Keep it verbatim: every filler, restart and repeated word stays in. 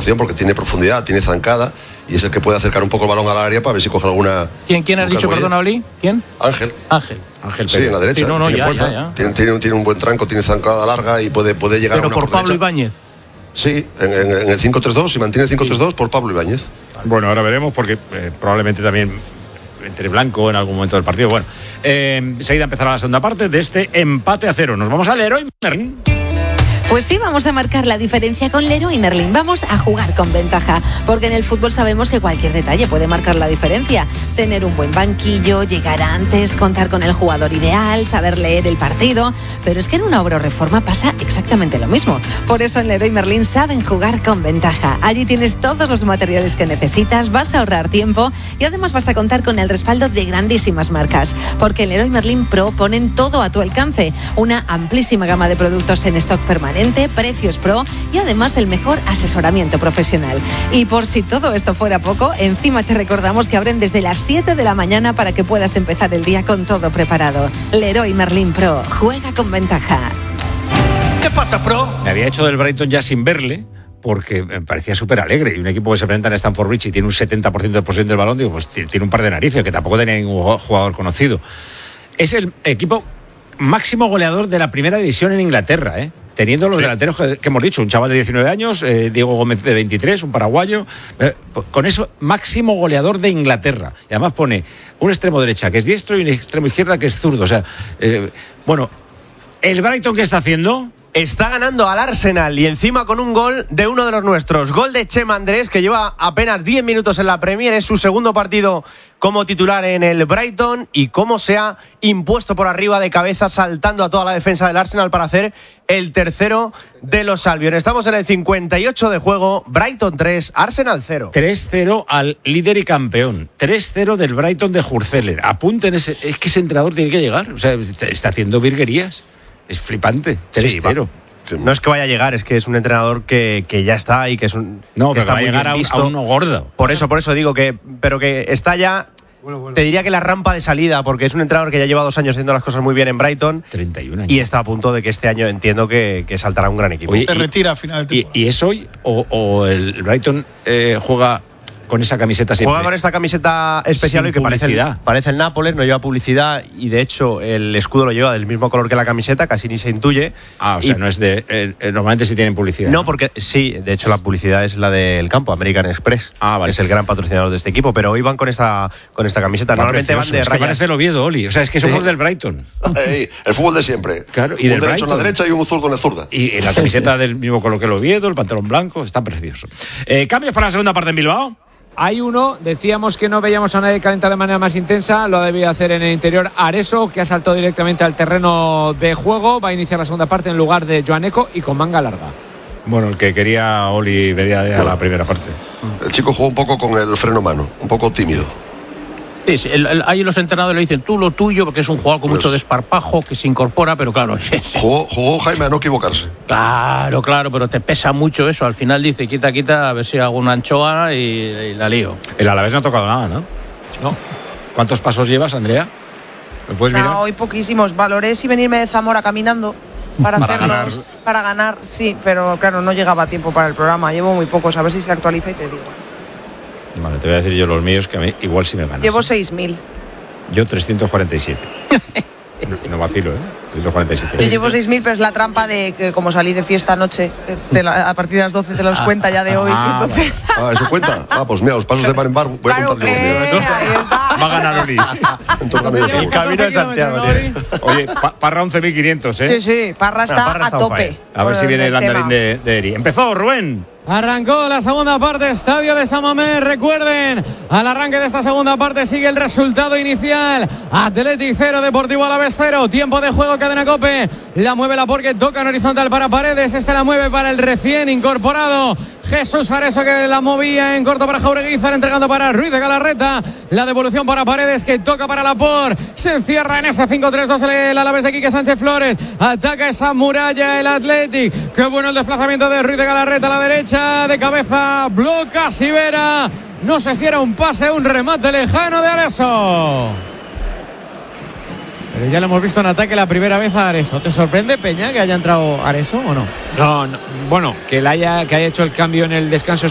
situación porque tiene profundidad, tiene zancada y es el que puede acercar un poco el balón al área para ver si coge alguna. ¿Quién, quién has dicho, perdona, Oli? ¿Quién? Ángel. Ángel. Ángel sí, en la derecha. Sí, no, no, tiene ya, fuerza, ya, ya. Tiene, tiene, tiene un buen tranco, tiene zancada larga y puede, puede llegar Pero a una por por Pablo derecha. Ibáñez. Sí, en, en, en el cinco tres dos, si mantiene el cinco tres dos, sí. Por Pablo Ibáñez. Bueno, ahora veremos porque eh, probablemente también entre blanco en algún momento del partido. Bueno, eh, enseguida empezará la segunda parte de este empate a cero. Nos vamos al Leroy Merlin. Pues sí, vamos a marcar la diferencia con Leroy Merlin. Vamos a jugar con ventaja, porque en el fútbol sabemos que cualquier detalle puede marcar la diferencia. Tener un buen banquillo, llegar antes, contar con el jugador ideal, saber leer el partido. Pero es que en una obra o reforma pasa exactamente lo mismo. Por eso en Leroy Merlin saben jugar con ventaja. Allí tienes todos los materiales que necesitas, vas a ahorrar tiempo y además vas a contar con el respaldo de grandísimas marcas. Porque en Leroy Merlin Pro ponen todo a tu alcance. Una amplísima gama de productos en stock permanente, precios pro y además el mejor asesoramiento profesional. Y por si todo esto fuera poco, encima te recordamos que abren desde las siete de la mañana para que puedas empezar el día con todo preparado. Leroy Merlin Pro, juega con ventaja. ¿Qué pasa, Pro? Me había hecho del Brighton ya sin verle, porque me parecía súper alegre. Y un equipo que se presenta en Stamford Bridge y tiene un setenta por ciento de posesión del balón, digo, pues tiene un par de narices, que tampoco tenía ningún jugador conocido. Es el equipo máximo goleador de la primera división en Inglaterra, ¿eh? Teniendo los sí. delanteros que, que hemos dicho, un chaval de diecinueve años, eh, Diego Gómez de veintitrés, un paraguayo, eh, con eso, máximo goleador de Inglaterra. Y además pone un extremo derecha que es diestro y un extremo izquierda que es zurdo. O sea, eh, bueno, ¿el Brighton qué está haciendo? Está ganando al Arsenal y encima con un gol de uno de los nuestros. Gol de Chema Andrés, que lleva apenas diez minutos en la Premier. Es su segundo partido como titular en el Brighton y cómo se ha impuesto por arriba de cabeza, saltando a toda la defensa del Arsenal para hacer el tercero de los Albion. Estamos en el cincuenta y ocho de juego. Brighton tres, Arsenal cero. tres cero al líder y campeón. tres cero del Brighton de Hurzeler. Apunten, ese, es que ese entrenador tiene que llegar. O sea, está haciendo virguerías. Es flipante, tres cero. Sí, no es que vaya a llegar, es que es un entrenador que, que ya está y que es un... No, que pero está va a llegar a, a uno gordo. Por eso, por eso digo que... Pero que está ya... Bueno, bueno. Te diría que la rampa de salida, porque es un entrenador que ya lleva dos años haciendo las cosas muy bien en Brighton. treinta y un años. Y está a punto de que este año entiendo que, que saltará un gran equipo. Oye, Se retira a final de temporada. ¿Y, y es hoy o, o el Brighton eh, juega con esa camiseta siempre? Juega con esta camiseta especial Sin y que parece el, parece el Nápoles, no lleva publicidad y de hecho el escudo lo lleva del mismo color que la camiseta, casi ni se intuye. Ah, o sea, y, no es de... Eh, normalmente sí tienen publicidad. No, porque sí, de hecho la publicidad es la del campo, American Express. Ah, vale. Es el gran patrocinador de este equipo, pero hoy van con esta, con esta camiseta. Va Normalmente precioso. van de es rayas. Que parece el Oviedo, Oli. O sea, es que somos sí. del Brighton. Hey, el fútbol de siempre. Claro, y un del derecho Brighton. en la derecha y un zurdo en la zurda. Y, y la camiseta del mismo color que el Oviedo, el pantalón blanco, está precioso. Eh, ¿Cambios para la segunda parte en Bilbao? Hay uno, decíamos que no veíamos a nadie calentar de manera más intensa, lo ha debido hacer en el interior Areso, que ha saltado directamente al terreno de juego, va a iniciar la segunda parte en lugar de Joaneco y con manga larga. Bueno, el que quería Oli vería a bueno, la primera parte. El chico jugó un poco con el freno mano, un poco tímido. Sí, sí, el, el, ahí los entrenadores le dicen tú lo tuyo, porque es un jugador con pues, mucho desparpajo, que se incorpora, pero claro... Jugó, jugó Jaime a no equivocarse. Claro, claro, pero te pesa mucho eso. Al final dice, quita, quita, a ver si hago una anchoa y, y la lío. El Alavés no ha tocado nada, ¿no? No. ¿Cuántos pasos llevas, Andrea? ¿Me puedes no, mirar? Hoy poquísimos. Valoré si venirme de Zamora caminando para, para hacerlos, ganar. Para ganar, sí, pero claro, no llegaba a tiempo para el programa. Llevo muy pocos, a ver si se actualiza y te digo. Vale, te voy a decir yo los míos, que a mí igual sí me ganas. Llevo seis mil. Yo trescientos cuarenta y siete. no, no vacilo, ¿eh? trescientos cuarenta y siete. Yo llevo seis mil, pero es la trampa de que como salí de fiesta anoche, de la, a partir de las doce te los cuenta ya de hoy. Ah, entonces... vale. ah, ¿eso cuenta? Ah, pues mira, los pasos de par en bar voy a claro, contar yo eh, los míos. Va a ganar Oli. El camino de Santiago. Oye, pa, Parra once mil quinientos, ¿eh? Sí, sí, Parra está, Parra está a tope. A ver si viene el andarín de, de Eri. Empezó, Rubén. Arrancó la segunda parte, Estadio de San Mamés. Recuerden, al arranque de esta segunda parte sigue el resultado inicial. Athletic cero, Deportivo Alavés cero. Tiempo de juego, Cadena COPE. La mueve la porque toca en horizontal para Paredes. Esta la mueve para el recién incorporado Jesús Areso, que la movía en corto para Jaureguizar, entregando para Ruiz de Galarreta. La devolución para Paredes, que toca para Laporte. Se encierra en ese cinco tres dos el Alavés de Quique Sánchez Flores. Ataca esa muralla el Athletic. Qué bueno el desplazamiento de Ruiz de Galarreta a la derecha. De cabeza, bloca Sivera. No sé si era un pase o un remate lejano de Areso. Pero ya lo hemos visto en ataque la primera vez a Areso. ¿Te sorprende, Peña, que haya entrado Areso o no? No, no. Bueno, que, la haya, que haya hecho el cambio en el descanso